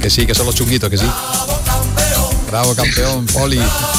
Que sí, que son los chunguitos, que sí. Bravo campeón, Poli.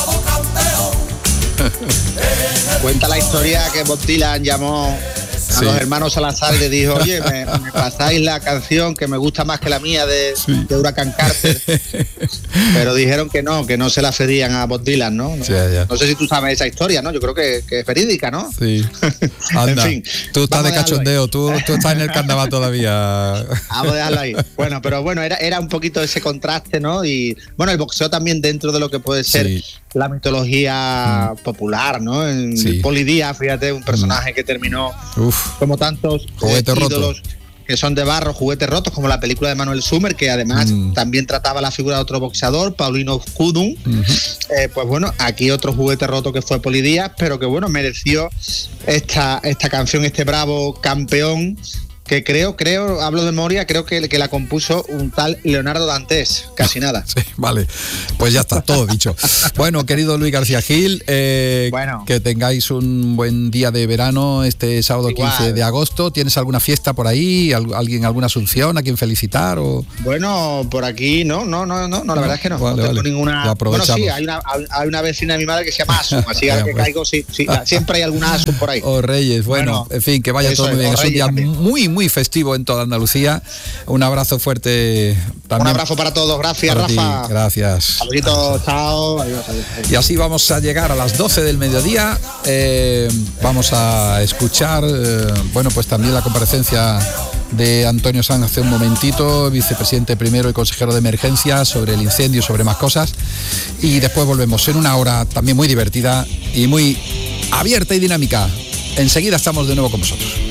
Cuenta la historia que Bob Dylan llamó a los hermanos Salazar y le dijo: oye, me pasáis la canción que me gusta más que la mía de Huracán Carter. Pero dijeron que no se la cedían a Bob Dylan, ¿no? Ya. No sé si tú sabes esa historia, ¿no? Yo creo que es verídica, ¿no? Sí. Anda, en fin, tú estás de cachondeo, tú estás en el carnaval todavía. Vamos a dejarlo ahí. Bueno, pero bueno, era un poquito ese contraste, ¿no? Y bueno, el boxeo también dentro de lo que puede ser la mitología popular, ¿no? En Poli Díaz, fíjate, un personaje que terminó como tantos ídolos que son de barro, juguetes rotos, como la película de Manuel Sumer, que además también trataba la figura de otro boxeador, Paulino Kudum. Pues bueno, aquí otro juguete roto que fue Poli Díaz, pero que bueno, mereció esta canción, este bravo campeón, que creo, hablo de memoria, creo que la compuso un tal Leonardo Dantes, casi nada. Sí, vale, pues ya está, todo dicho. Bueno, querido Luis García Gil, que tengáis un buen día de verano este sábado 15 de agosto. ¿Tienes alguna fiesta por ahí? ¿Alguna asunción a quien felicitar? O... Bueno, por aquí no, la verdad es que no. Vale, no tengo ninguna. Bueno, sí, hay una vecina de mi madre que se llama Asun, así que caigo, sí, siempre hay alguna Asun por ahí. O Reyes, bueno, en fin, que vaya todo muy bien. Es un día muy festivo en toda Andalucía. Un abrazo fuerte también. Un abrazo para todos, gracias Rafa. Gracias. Saluditos, chao. Adiós. Y así vamos a llegar a las 12 del mediodía. Vamos a escuchar, pues también la comparecencia de Antonio Sanz hace un momentito, vicepresidente primero y consejero de emergencia, sobre el incendio, sobre más cosas. Y después volvemos en una hora también muy divertida y muy abierta y dinámica. Enseguida estamos de nuevo con vosotros.